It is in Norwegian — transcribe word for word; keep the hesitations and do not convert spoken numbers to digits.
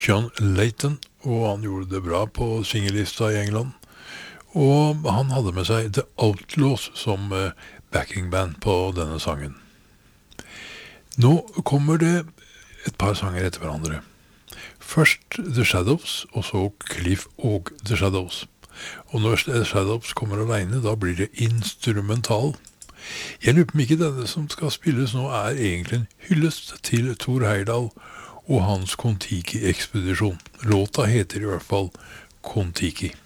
John Layton, og han gjorde det bra på singellista i England. Og han hadde med seg The Outlaws som eh, backingband på denne sangen. Nå kommer det et par sanger etter hverandre. Først The Shadows, og så Cliff og The Shadows. Og når The Shadows kommer alene, da blir det instrumental. Jeg lurer på om ikke denne som skal spilles nå er egentlig en hyllest til Thor Heyerdahl og hans Kon-Tiki-ekspedisjon. Låta heter i hvert fall Kon-Tiki.